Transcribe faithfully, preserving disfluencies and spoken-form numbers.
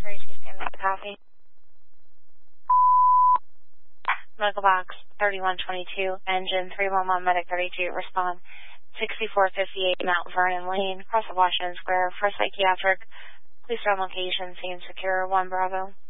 Tracy, standing copy. Medical box thirty-one twenty-two, engine three one one, medic thirty-two, respond. sixty-four fifty-eight Mount Vernon Lane, across the Washington Square, for psychiatric. Please run location, scene secure, one Bravo.